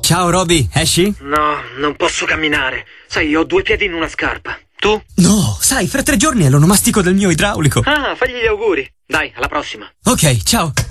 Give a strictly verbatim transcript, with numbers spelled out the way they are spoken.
Ciao Roby, esci? No, non posso camminare. Sai, ho due piedi in una scarpa. Tu? No, sai, fra tre giorni è l'onomastico del mio idraulico. Ah, fagli gli auguri. Dai, alla prossima. Ok, ciao.